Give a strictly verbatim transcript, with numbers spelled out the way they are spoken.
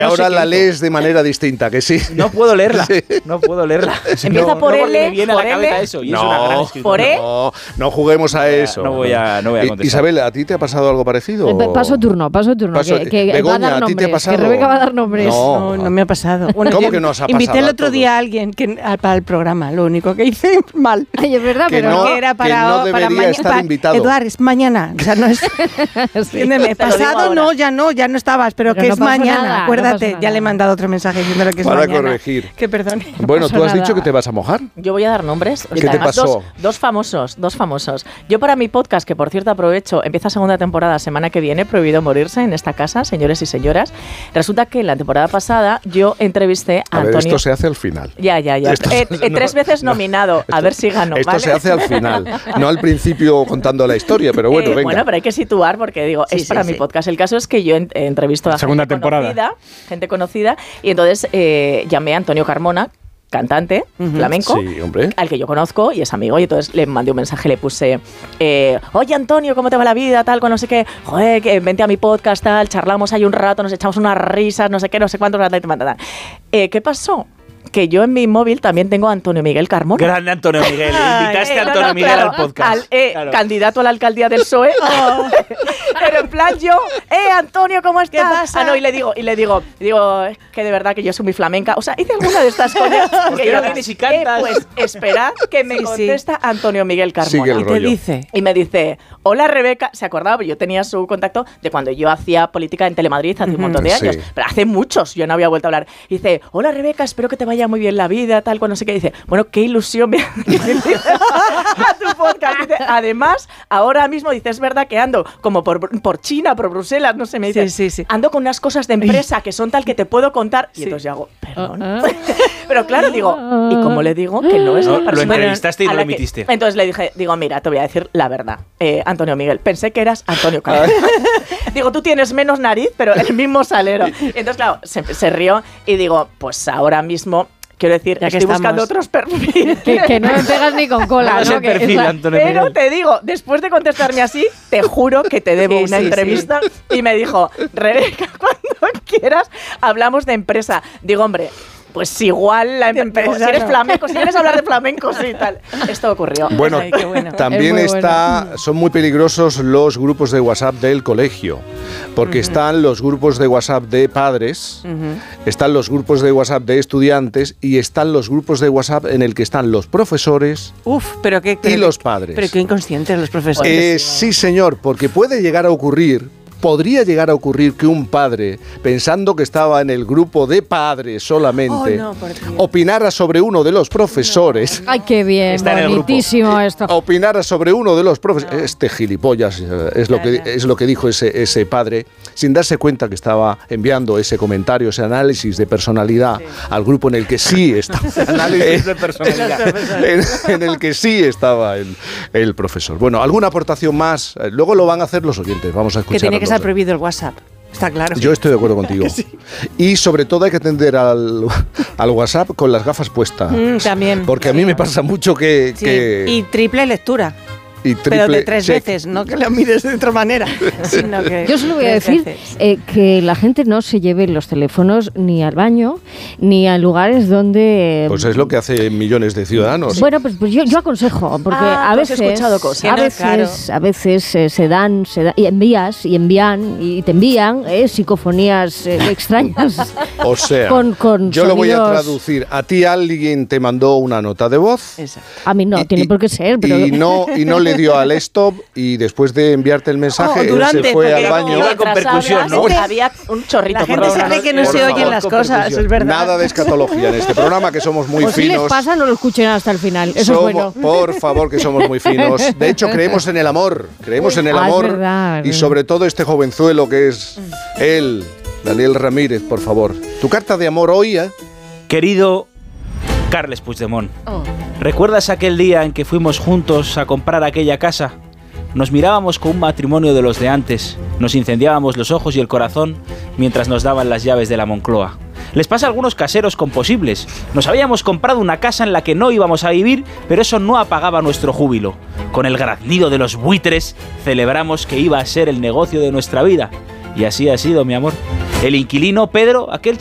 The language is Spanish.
Ahora la lees de manera distinta, que sí. No puedo leerla, sí. no puedo leerla. Empieza no, por no, L, me viene por a la cabeza L. eso, y no, es una gran escritora. ¿Por E? No, no juguemos a eso. No voy a, no voy a contestar. Isabel, ¿a ti te ha pasado algo parecido? Eh, Paso turno, paso turno. Paso, que que Begoña, va a dar ¿a ti te ha nombres. pasado? Que Rebeca va a dar nombres. No, No, no me ha pasado. Bueno, ¿Cómo yo que no os ha invité pasado el a otro todos? día a alguien que, a, para el programa, lo único que hice mal. Ay, es verdad, Que pero no, que era para, que no para debería maña- estar pa- invitado. Eduard, es mañana. O sea, no es. Sí. Entiéndeme, Te lo digo pasado ahora. no, ya no, ya no estabas, pero, Pero que no es pasó mañana. nada, no Acuérdate, pasó ya nada. le he mandado otro mensaje diciéndole que es Para mañana. corregir. Que perdone. Bueno, pasó tú has nada. dicho que te vas a mojar. Yo voy a dar nombres. ¿Qué te Además, pasó? Dos, dos famosos, dos famosos. Yo para mi podcast, que por cierto aprovecho, empieza segunda temporada semana que viene, Prohibido Morirse en esta casa, señores y señoras. Resulta que la temporada pasada yo entrevisté a, A ver, Antonio. esto se hace al final. Ya, ya, ya. Esto Eh, se- eh, tres no, veces no, nominado, a esto- ver si gano. Esto ¿vale? se hace al final, no al principio contando la historia, pero bueno, Eh, venga. Bueno, pero hay que situar porque digo, Sí, es sí, para sí. mi podcast. El caso es que yo en- entrevisto a Segunda gente temporada. conocida, gente conocida, y entonces eh, llamé a Antonio Carmona, cantante flamenco, Sí, hombre. al que yo conozco y es amigo, y entonces le mandé un mensaje, le puse, eh, oye Antonio, ¿cómo te va la vida? Tal, con no sé qué, joder, que vente a mi podcast, tal, charlamos ahí un rato, nos echamos unas risas, no sé qué, no sé cuántos, tal, tal, tal, tal. Eh, ¿Qué pasó? Que yo en mi móvil también tengo a Antonio Miguel Carmona. Grande Antonio Miguel. Invitaste Eh, a no, Antonio no, Miguel claro, al podcast. al, eh, Claro. Candidato a la alcaldía del P S O E. Pero en plan yo, eh, Antonio, ¿cómo estás? pasa? Ah, no, y le digo, y le digo, digo, es que de verdad que yo soy muy flamenca. O sea, hice alguna de estas cosas Porque que yo no le vienes y dije, cantas. eh, pues esperad que me Sí, sí. contesta Antonio Miguel Carmona. Sigue el ¿Y qué rollo. dice? Y me dice, hola Rebeca, se acordaba, porque yo tenía su contacto de cuando yo hacía política en Telemadrid hace un montón de Sí. años, pero hace muchos, yo no había vuelto a hablar. Y dice, hola Rebeca, espero que te vaya muy bien la vida, tal, cual, no sé qué. Dice, bueno, qué ilusión me a tu podcast. Dice, además, ahora mismo, dice, es verdad que ando como por, por China, por Bruselas, no sé, me dice, Sí, sí, sí. ando con unas cosas de empresa que son tal que te puedo contar. Y Sí. entonces yo hago, perdón. Ah, Pero claro, digo, ¿y cómo le digo que no es No, la lo persona entrevistaste y a no la lo que- emitiste. Entonces le dije, digo, mira, te voy a decir la verdad, eh, Antonio Miguel, pensé que eras Antonio Carmona. Digo, tú tienes menos nariz, pero el mismo salero. Y entonces, claro, se, se rió y digo, pues ahora mismo, quiero decir, Ya que estoy buscando estamos. otros perfiles. Que, que no me pegas ni con cola, No es ¿no? el Que perfil, es la- Antonio Pero Miguel. te digo, después de contestarme así, te juro que te debo Sí, una sí, entrevista. Y me dijo, Rebeca, cuando quieras, hablamos de empresa. Digo, hombre, pues igual la De empresa. empresa, Si eres no. flamenco, si quieres hablar de flamenco, sí, tal. Esto ocurrió. Bueno, Ay, qué bueno. también Es muy está, son muy peligrosos los grupos de WhatsApp del colegio, porque están los grupos de WhatsApp de padres, están los grupos de WhatsApp de estudiantes y están los grupos de WhatsApp en el que están los profesores. Uf, pero qué. Y qué- los padres. Pero qué inconscientes los profesores. Eh, sí, señor, porque puede llegar a ocurrir, podría llegar a ocurrir que un padre, pensando que estaba en el grupo de padres solamente, Oh, no, por Dios. opinara sobre uno de los profesores. Ay, qué bien, Está en el grupo. bonitísimo esto. Opinara sobre uno de los profesores. Este gilipollas eh, es lo, Ya, que, ya. es lo que dijo ese, ese padre, sin darse cuenta que estaba enviando ese comentario, ese análisis de personalidad al grupo en el que sí estaba. Análisis de personalidad. en, en el que sí estaba el, el profesor. Bueno, ¿alguna aportación más? Eh, Luego lo van a hacer los oyentes. Vamos a Que escuchar. tiene que estar prohibido el WhatsApp. Está claro. Yo estoy de acuerdo contigo. Y sobre todo hay que atender al, al WhatsApp con las gafas puestas. Mm, también. Porque a mí me pasa mucho que... Sí, que- y triple lectura. y Pero de triple tres check. veces, no que lo mires de otra manera. Sino que Yo solo voy a tres decir veces. eh, que la gente no se lleve los teléfonos ni al baño ni a lugares donde... Pues es lo que hacen millones de ciudadanos. Bueno, pues, pues yo, yo aconsejo, porque Ah, a tú has veces, escuchado cosas. a Que no, veces, a veces eh, se dan, se da- y envías y envían y te envían eh, psicofonías eh, extrañas. O sea, con- con yo lo voy a sonidos- traducir. A ti alguien te mandó una nota de voz Exacto. A mí no, y- tiene y- por qué ser, pero y, no, y no le dio al stop y después de enviarte el mensaje Oh, él durante, se fue porque al baño. iba con Mientras percusión, hablas, ¿no? había un chorrito. La por gente favor. se cree que no por se favor, oyen las con cosas, percusión. es verdad. Nada de escatología en este programa, que somos muy o si les finos. pasa no lo escuchen hasta el final. Eso Somos- es bueno. Por favor, que somos muy finos. De hecho, creemos en el amor. Creemos en el Ah, es amor. verdad, es y verdad. sobre todo este jovenzuelo que es él, Daniel Ramírez, por favor. Tu carta de amor hoy, ¿eh? Querido Carles Puigdemont, Oh. ¿recuerdas aquel día en que fuimos juntos a comprar aquella casa? Nos mirábamos con un matrimonio de los de antes, nos incendiábamos los ojos y el corazón mientras nos daban las llaves de la Moncloa. Les pasa a algunos caseros composibles. Nos habíamos comprado una casa en la que no íbamos a vivir, pero eso no apagaba nuestro júbilo. Con el graznido de los buitres celebramos que iba a ser el negocio de nuestra vida. Y así ha sido, mi amor. El inquilino Pedro, aquel